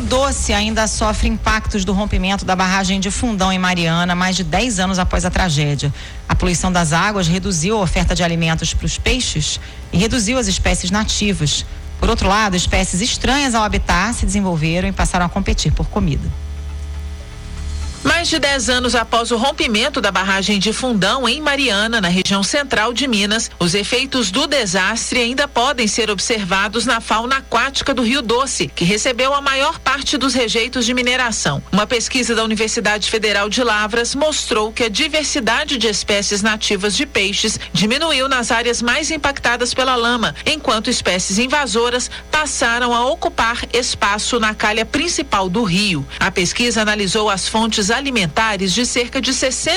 Doce ainda sofre impactos do rompimento da barragem de Fundão em Mariana, mais de 10 anos após a tragédia. A poluição das águas reduziu a oferta de alimentos para os peixes e reduziu as espécies nativas. Por outro lado, espécies estranhas ao habitat se desenvolveram e passaram a competir por comida. Mais de 10 anos após o rompimento da barragem de Fundão em Mariana, na região central de Minas, os efeitos do desastre ainda podem ser observados na fauna aquática do Rio Doce, que recebeu a maior parte dos rejeitos de mineração. Uma pesquisa da Universidade Federal de Lavras mostrou que a diversidade de espécies nativas de peixes diminuiu nas áreas mais impactadas pela lama, enquanto espécies invasoras passaram a ocupar espaço na calha principal do rio. A pesquisa analisou as fontes alimentares de cerca de 60